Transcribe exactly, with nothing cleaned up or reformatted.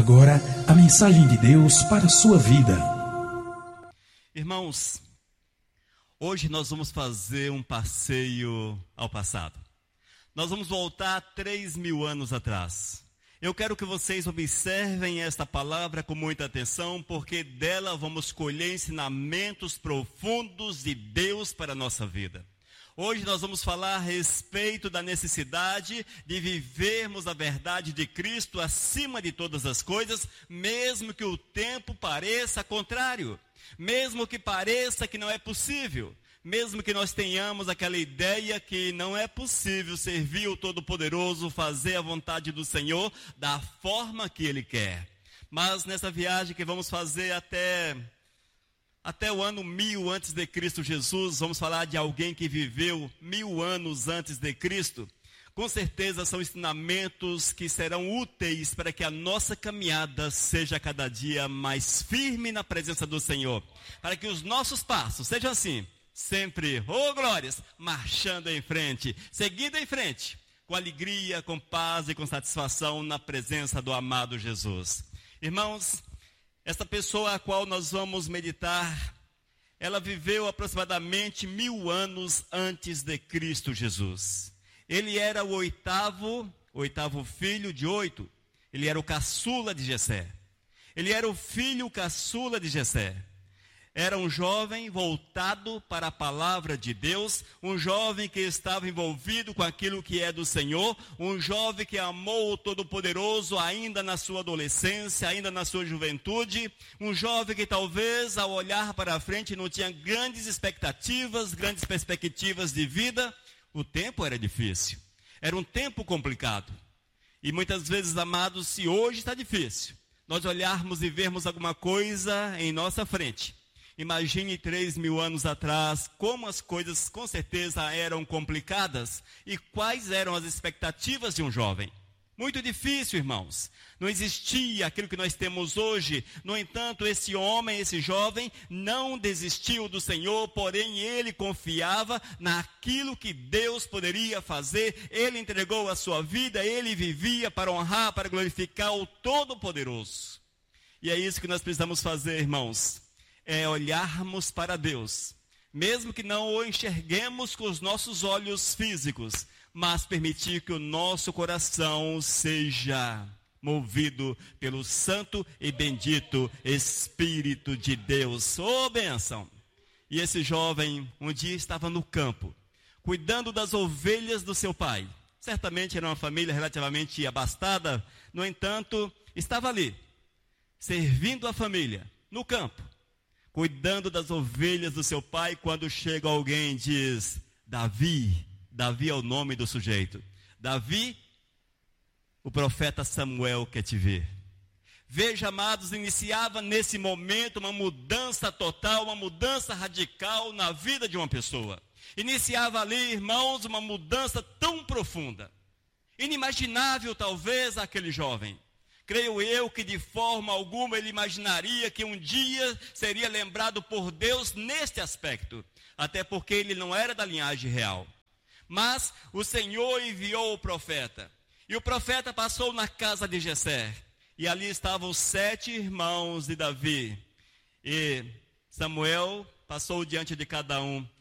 agora a mensagem de Deus para a sua vida. Irmãos, hoje nós vamos fazer um passeio ao passado. Nós vamos voltar três mil anos atrás. Eu quero que vocês observem esta palavra com muita atenção, porque dela vamos colher ensinamentos profundos de Deus para a nossa vida. Hoje nós vamos falar a respeito da necessidade de vivermos a verdade de Cristo acima de todas as coisas, mesmo que o tempo pareça contrário, mesmo que pareça que não é possível, mesmo que nós tenhamos aquela ideia que não é possível servir o Todo-Poderoso, fazer a vontade do Senhor da forma que Ele quer. Mas nessa viagem que vamos fazer até... Até o ano mil antes de Cristo Jesus, vamos falar de alguém que viveu mil anos antes de Cristo. Com certeza são ensinamentos que serão úteis para que a nossa caminhada seja cada dia mais firme na presença do Senhor. Para que os nossos passos sejam assim, sempre, oh glórias, marchando em frente, seguindo em frente, com alegria, com paz e com satisfação na presença do amado Jesus. Irmãos, esta pessoa a qual nós vamos meditar, ela viveu aproximadamente mil anos antes de Cristo Jesus. Ele era o oitavo, oitavo filho de oito. Ele era o caçula de Jessé. Ele era o filho caçula de Jessé. Era um jovem voltado para a palavra de Deus, um jovem que estava envolvido com aquilo que é do Senhor, um jovem que amou o Todo-Poderoso ainda na sua adolescência, ainda na sua juventude, um jovem que talvez ao olhar para a frente não tinha grandes expectativas, grandes perspectivas de vida. O tempo era difícil, era um tempo complicado. E muitas vezes, amados, se hoje está difícil, nós olharmos e vermos alguma coisa em nossa frente, imagine três mil anos atrás, como as coisas com certeza eram complicadas e quais eram as expectativas de um jovem. Muito difícil, irmãos. Não existia aquilo que nós temos hoje. No entanto, esse homem, esse jovem, não desistiu do Senhor, porém ele confiava naquilo que Deus poderia fazer. Ele entregou a sua vida, ele vivia para honrar, para glorificar o Todo-Poderoso. E é isso que nós precisamos fazer, irmãos. É olharmos para Deus, mesmo que não o enxerguemos com os nossos olhos físicos, mas permitir que o nosso coração seja movido pelo santo e bendito Espírito de Deus. Ô bênção! E esse jovem um dia estava no campo, cuidando das ovelhas do seu pai. Certamente era uma família relativamente abastada, no entanto, estava ali, servindo a família, no campo, cuidando das ovelhas do seu pai, quando chega alguém e diz, Davi, Davi é o nome do sujeito. Davi, o profeta Samuel quer te ver. Veja, amados, iniciava nesse momento uma mudança total, uma mudança radical na vida de uma pessoa. Iniciava ali, irmãos, uma mudança tão profunda, inimaginável talvez àquele jovem. Creio eu que de forma alguma ele imaginaria que um dia seria lembrado por Deus neste aspecto. Até porque ele não era da linhagem real. Mas o Senhor enviou o profeta. E o profeta passou na casa de Jessé. E ali estavam os sete irmãos de Davi. E Samuel passou diante de cada um.